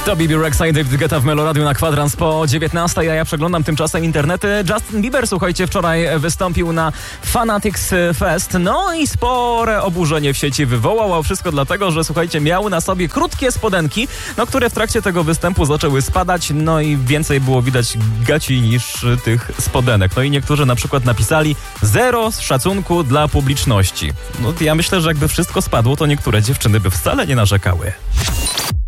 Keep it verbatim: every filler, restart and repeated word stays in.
To B B Rexha i David Guetta w Meloradiu na kwadrans po dziewiętnastej, a ja przeglądam tymczasem internety. Justin Bieber, słuchajcie, wczoraj wystąpił na Fanatics Fest, no i spore oburzenie w sieci wywołał, a wszystko dlatego, że słuchajcie, miał na sobie krótkie spodenki, no które w trakcie tego występu zaczęły spadać, no i więcej było widać gaci niż tych spodenek. No i niektórzy na przykład napisali zero szacunku dla publiczności. No ja myślę, że jakby wszystko spadło, to niektóre dziewczyny by wcale nie narzekały.